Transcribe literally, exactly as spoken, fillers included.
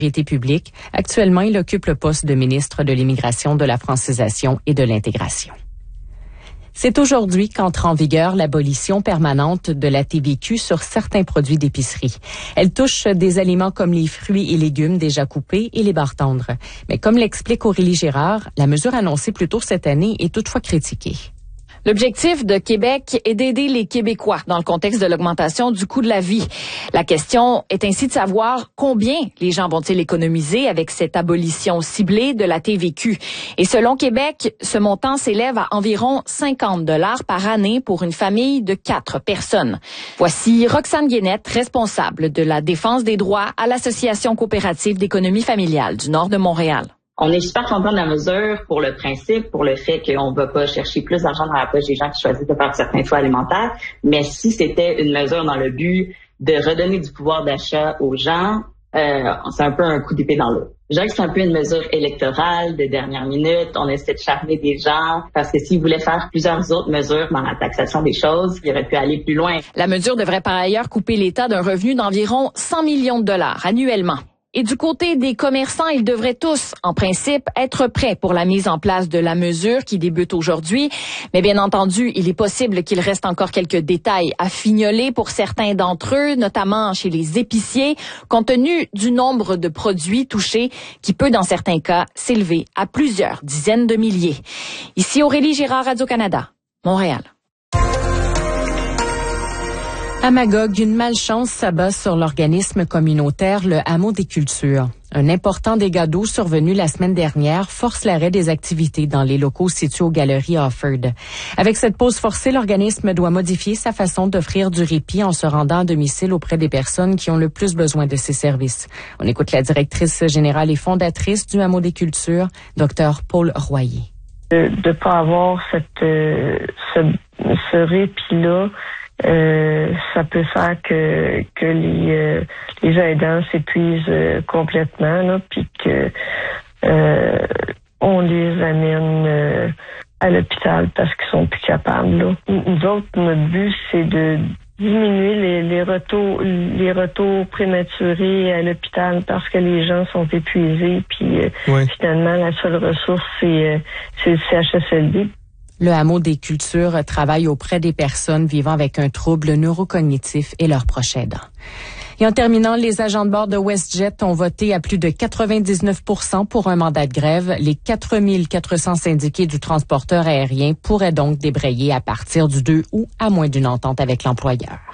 publique. Actuellement, il occupe le poste de ministre de l'Immigration, de la Francisation et de l'Intégration. C'est aujourd'hui qu'entre en vigueur l'abolition permanente de la T V Q sur certains produits d'épicerie. Elle touche des aliments comme les fruits et légumes déjà coupés et les barres tendres. Mais comme l'explique Aurélie Girard, la mesure annoncée plus tôt cette année est toutefois critiquée. L'objectif de Québec est d'aider les Québécois dans le contexte de l'augmentation du coût de la vie. La question est ainsi de savoir combien les gens vont-ils économiser avec cette abolition ciblée de la T V Q. Et selon Québec, ce montant s'élève à environ cinquante dollars par année pour une famille de quatre personnes. Voici Roxane Guénette, responsable de la défense des droits à l'Association coopérative d'économie familiale du Nord de Montréal. On est super content de la mesure pour le principe, pour le fait qu'on ne va pas chercher plus d'argent dans la poche des gens qui choisissent de faire certains choix alimentaires. Mais si c'était une mesure dans le but de redonner du pouvoir d'achat aux gens, euh, c'est un peu un coup d'épée dans l'eau. Je dirais que c'est un peu une mesure électorale de dernière minute. On essaie de charmer des gens parce que s'ils voulaient faire plusieurs autres mesures dans la taxation des choses, ils auraient pu aller plus loin. La mesure devrait par ailleurs couper l'État d'un revenu d'environ cent millions de dollars annuellement. Et du côté des commerçants, ils devraient tous, en principe, être prêts pour la mise en place de la mesure qui débute aujourd'hui. Mais bien entendu, il est possible qu'il reste encore quelques détails à fignoler pour certains d'entre eux, notamment chez les épiciers, compte tenu du nombre de produits touchés qui peut, dans certains cas, s'élever à plusieurs dizaines de milliers. Ici Aurélie Girard, Radio-Canada, Montréal. À Magog, une malchance s'abat sur l'organisme communautaire Le Hameau des Cultures. Un important dégât d'eau survenu la semaine dernière force l'arrêt des activités dans les locaux situés aux Galeries Offord. Avec cette pause forcée, l'organisme doit modifier sa façon d'offrir du répit en se rendant à domicile auprès des personnes qui ont le plus besoin de ces services. On écoute la directrice générale et fondatrice du Hameau des Cultures, Dr Paul Royer. De ne pas avoir cette, euh, ce, ce répit-là, Euh, ça peut faire que que les euh, les aidants s'épuisent euh, complètement là, puis que euh, on les amène euh, à l'hôpital parce qu'ils sont plus capables. Là. Nous autres, notre but, c'est de diminuer les, les retours les retours prématurés à l'hôpital parce que les gens sont épuisés, puis euh, oui. Finalement la seule ressource c'est euh, c'est le C H S L D. Le Hameau des Cultures travaille auprès des personnes vivant avec un trouble neurocognitif et leurs proches aidants. Et en terminant, les agents de bord de WestJet ont voté à plus de quatre-vingt-dix-neuf pour cent pour un mandat de grève. Les quatre mille quatre cents syndiqués du transporteur aérien pourraient donc débrayer à partir du deux août, à moins d'une entente avec l'employeur.